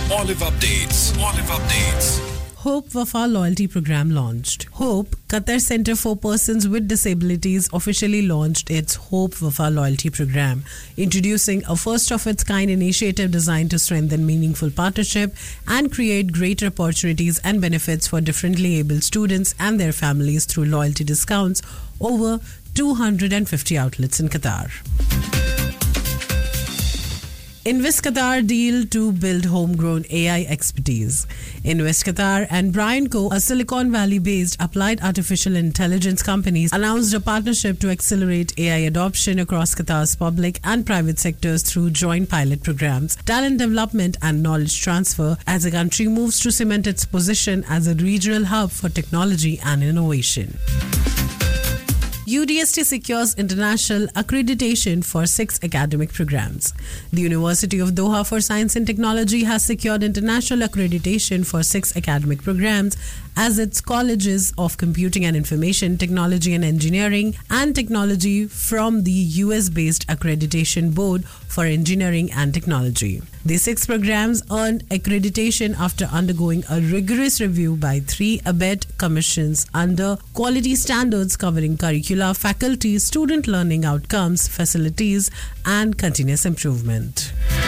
Olive Updates. Olive Updates. Hope Wafa Loyalty Program launched. Hope, Qatar Center for Persons with Disabilities, officially launched its Hope Wafa Loyalty Program, introducing a first-of-its-kind initiative designed to strengthen meaningful partnership and create greater opportunities and benefits for differently abled students and their families through loyalty discounts over 250 outlets in Qatar. Invest Qatar deal to build homegrown AI expertise. Invest Qatar and Brian Co., a Silicon Valley-based applied artificial intelligence company, announced a partnership to accelerate AI adoption across Qatar's public and private sectors through joint pilot programs, talent development and knowledge transfer as the country moves to cement its position as a regional hub for technology and innovation. UDST secures international accreditation for 6 academic programs. The University of Doha for Science and Technology has secured international accreditation for 6 academic programs as its colleges of computing and information technology and engineering and technology from the US-based Accreditation Board for Engineering and Technology. The 6 programs earned accreditation after undergoing a rigorous review by 3 ABET commissions under quality standards covering curricula, faculty, student learning outcomes, facilities, and continuous improvement.